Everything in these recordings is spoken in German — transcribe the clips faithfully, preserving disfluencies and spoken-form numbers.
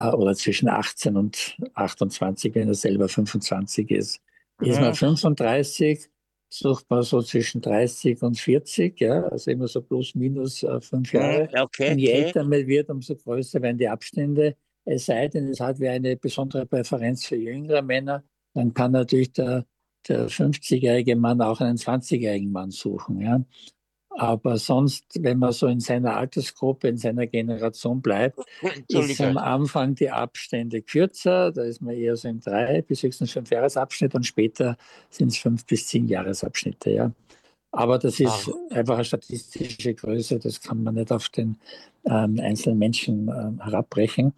oder zwischen achtzehn und achtundzwanzig, wenn er selber fünfundzwanzig ist. Ist man Mhm. fünfunddreißig, sucht man so zwischen dreißig und vierzig, ja, also immer so plus minus äh, fünf Mhm. Jahre. Okay, Und je okay. älter man wird, umso größer werden die Abstände. Es sei denn, es hat wer eine besondere Präferenz für jüngere Männer, dann kann natürlich der, der fünfzigjährige Mann auch einen zwanzigjährigen Mann suchen, ja. Aber sonst, wenn man so in seiner Altersgruppe, in seiner Generation bleibt, ist Entschuldige. am Anfang die Abstände kürzer. Da ist man eher so im drei bis höchstens fünf Jahresabschnitt und später sind es fünf bis zehn Jahresabschnitte, ja. Aber das Ah, ist einfach eine statistische Größe, das kann man nicht auf den ähm, einzelnen Menschen ähm, herabbrechen.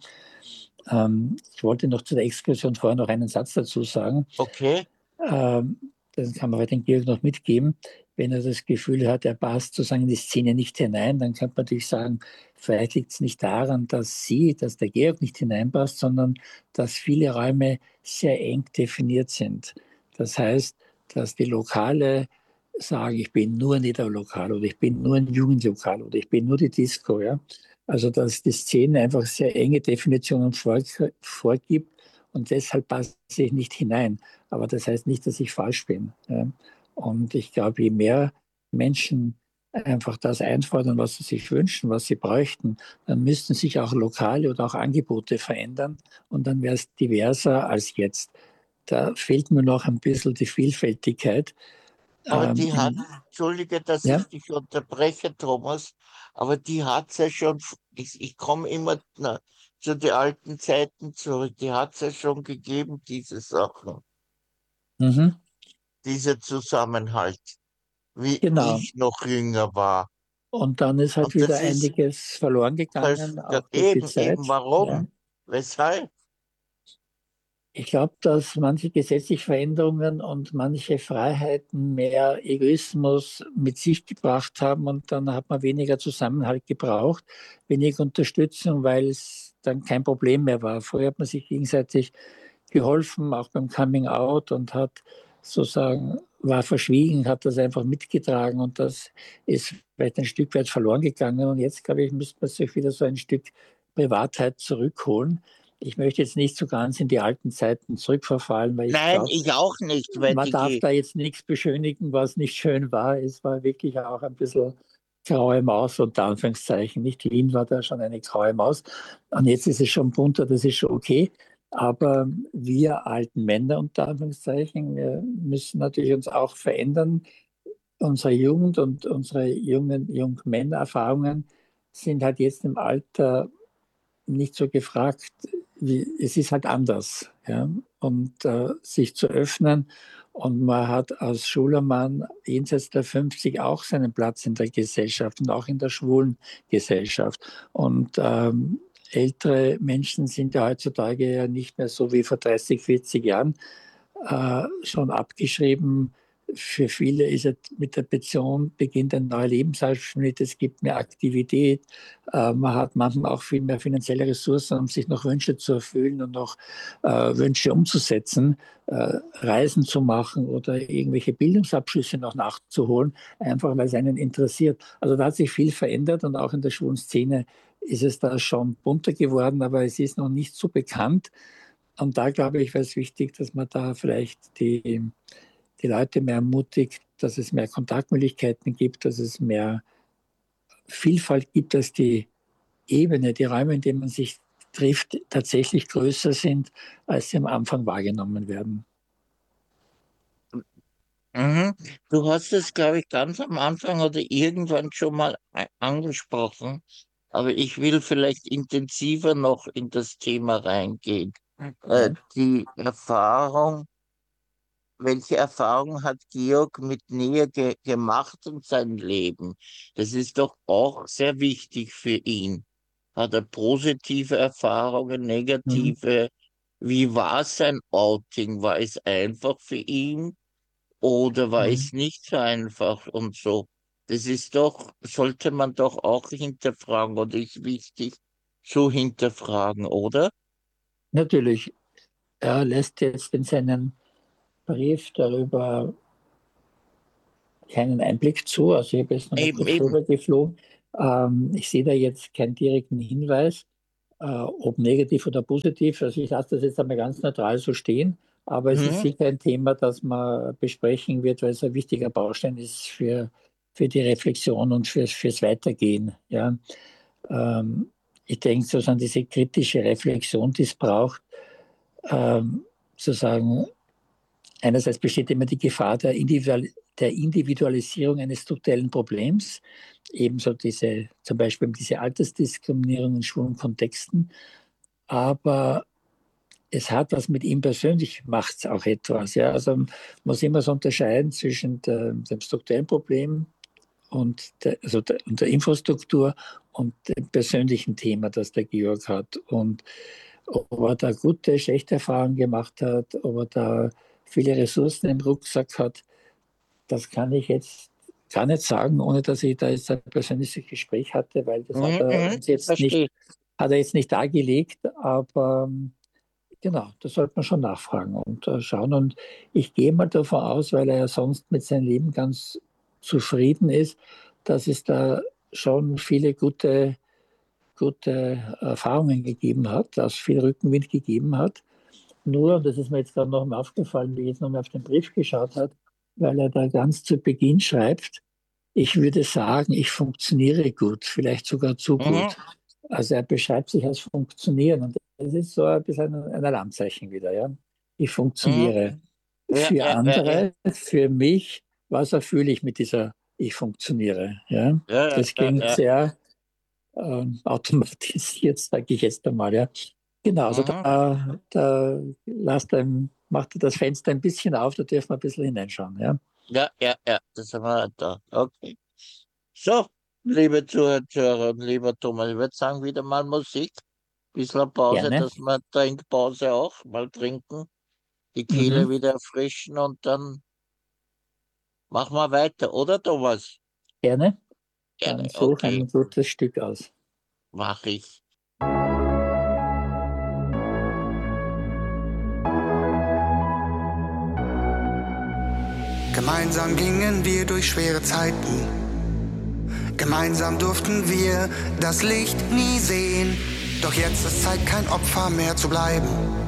Ähm, ich wollte noch zu der Exkursion vorher noch einen Satz dazu sagen. okay. Ähm, das kann man den Georg noch mitgeben. Wenn er das Gefühl hat, er passt sozusagen in die Szene nicht hinein, dann könnte man natürlich sagen, vielleicht liegt es nicht daran, dass Sie, dass der Georg nicht hineinpasst, sondern dass viele Räume sehr eng definiert sind. Das heißt, dass die Lokale sagen, ich bin nur ein Niederlokal oder ich bin nur ein Jugendlokal oder ich bin nur die Disco. Ja? Also dass die Szene einfach sehr enge Definitionen vor, vorgibt und deshalb passe ich nicht hinein. Aber das heißt nicht, dass ich falsch bin. Ja? Und ich glaube, je mehr Menschen einfach das einfordern, was sie sich wünschen, was sie bräuchten, dann müssten sich auch Lokale oder auch Angebote verändern und dann wäre es diverser als jetzt. Da fehlt mir noch ein bisschen die Vielfältigkeit. Aber Ähm, die hat, in, entschuldige, dass ja, ich dich unterbreche, Thomas, aber die hat's ja schon, ich, ich komme immer na, zu den alten Zeiten zurück, die hat's ja schon gegeben, diese Sachen, mhm, dieser Zusammenhalt, wie genau. ich noch jünger war. Und dann ist halt Und wieder das ist einiges verloren vers- gegangen, auch durch die eben, eben, Zeit. Ja. warum? Weshalb? Ich glaube, dass manche gesetzliche Veränderungen und manche Freiheiten mehr Egoismus mit sich gebracht haben und dann hat man weniger Zusammenhalt gebraucht, weniger Unterstützung, weil es dann kein Problem mehr war. Früher hat man sich gegenseitig geholfen, auch beim Coming Out und hat sozusagen, war verschwiegen, hat das einfach mitgetragen und das ist vielleicht ein Stück weit verloren gegangen. Und jetzt, glaube ich, müsste man sich wieder so ein Stück Privatheit zurückholen. Ich möchte jetzt nicht so ganz in die alten Zeiten zurückverfallen, weil ich Nein, glaube, ich auch nicht, weil man die, darf Ge- da jetzt nichts beschönigen, was nicht schön war. Es war wirklich auch ein bisschen graue Maus, unter Anführungszeichen. Nicht Wien war da schon eine graue Maus. Und jetzt ist es schon bunter, das ist schon okay. Aber wir alten Männer, unter Anführungszeichen, wir müssen natürlich uns auch verändern. Unsere Jugend und unsere jungen Jungmännererfahrungen sind halt jetzt im Alter nicht so gefragt, wie, es ist halt anders. Ja? Und äh, sich zu öffnen. Und man hat als schwuler Mann jenseits der fünfzig auch seinen Platz in der Gesellschaft und auch in der schwulen Gesellschaft. Und ähm, ältere Menschen sind ja heutzutage ja nicht mehr so wie vor dreißig, vierzig Jahren äh, schon abgeschrieben. Für viele ist es mit der Pension beginnt ein neuer Lebensabschnitt, es gibt mehr Aktivität, äh, man hat manchmal auch viel mehr finanzielle Ressourcen, um sich noch Wünsche zu erfüllen und noch äh, Wünsche umzusetzen, äh, Reisen zu machen oder irgendwelche Bildungsabschlüsse noch nachzuholen, einfach weil es einen interessiert. Also da hat sich viel verändert und auch in der schwulen Szene ist es da schon bunter geworden, aber es ist noch nicht so bekannt. Und da glaube ich, wäre es wichtig, dass man da vielleicht die, die Leute mehr ermutigt, dass es mehr Kontaktmöglichkeiten gibt, dass es mehr Vielfalt gibt, dass die Ebene, die Räume, in denen man sich trifft, tatsächlich größer sind, als sie am Anfang wahrgenommen werden. Mhm. Du hast es, glaube ich, ganz am Anfang oder irgendwann schon mal a- angesprochen, aber ich will vielleicht intensiver noch in das Thema reingehen. Äh, Ja. die Erfahrung, welche Erfahrung hat Georg mit Nähe ge gemacht in seinem Leben? Das ist doch auch sehr wichtig für ihn. Hat er positive Erfahrungen, Mhm. negative? Wie war sein Outing? War es einfach für ihn? Oder war Mhm. es nicht so einfach und so? Das ist doch, sollte man doch auch hinterfragen oder ist wichtig zu hinterfragen, oder? Natürlich, er lässt jetzt in seinen Brief darüber keinen Einblick zu. Also ich habe jetzt noch mal Eben, kurz eben. drüber geflogen. Ähm, ich sehe da jetzt keinen direkten Hinweis. Äh, ob negativ oder positiv, also ich lasse das jetzt einmal ganz neutral so stehen, aber es ist Mhm. sicher ein Thema, das man besprechen wird, weil es ein wichtiger Baustein ist für, für die Reflexion und fürs, fürs Weitergehen. Ja. Ähm, ich denke, sozusagen diese kritische Reflexion, die es braucht, ähm, sozusagen, einerseits besteht immer die Gefahr der, Individual der Individualisierung eines strukturellen Problems, ebenso diese, zum Beispiel diese Altersdiskriminierung in schwulen Kontexten, aber es hat was mit ihm persönlich, macht es auch etwas. Ja? Also man muss immer so unterscheiden zwischen der, dem strukturellen Problem und der, also der, und der Infrastruktur und dem persönlichen Thema, das der Georg hat. Und ob er da gute, schlechte Erfahrungen gemacht hat, ob er da viele Ressourcen im Rucksack hat, das kann ich jetzt gar nicht sagen, ohne dass ich da jetzt ein persönliches Gespräch hatte, weil das hat Mhm. er Mhm. uns jetzt nicht, Verstehe. hat er jetzt nicht dargelegt, aber genau, das sollte man schon nachfragen und äh, schauen. Und ich gehe mal davon aus, weil er ja sonst mit seinem Leben ganz zufrieden ist, dass es da schon viele gute, gute Erfahrungen gegeben hat, dass viel Rückenwind gegeben hat. Nur, und das ist mir jetzt gerade noch mal aufgefallen, wie ich jetzt noch mal auf den Brief geschaut habe, weil er da ganz zu Beginn schreibt, ich würde sagen, ich funktioniere gut, vielleicht sogar zu Mhm. gut. Also er beschreibt sich als funktionieren und das ist so ein bisschen ein, ein Alarmzeichen wieder. Ja? Ich Mhm. funktioniere. Ja, Für ja, ja, ja, andere, für mich, was erfülle ich mit dieser ich funktioniere. Ja? ja, ja, Das ja, klingt ja. sehr ähm, automatisiert, sage ich jetzt einmal. Ja? Genau, also Mhm. da, da lasst einem, macht er das Fenster ein bisschen auf, da dürfen wir ein bisschen hineinschauen. Ja? Ja, ja, ja, das haben wir da. Okay. So, liebe Zuhörer und lieber Thomas, ich würde sagen, wieder mal Musik. Bisschen Pause, Gerne. dass wir Trinkpause auch mal trinken, die Mhm. Kehle wieder erfrischen und dann machen wir weiter, oder Thomas? Gerne. Gerne, Dann such okay, ein gutes Stück aus. mach ich. Gemeinsam gingen wir durch schwere Zeiten. Gemeinsam durften wir das Licht nie sehen. Doch jetzt ist Zeit, kein Opfer mehr zu bleiben.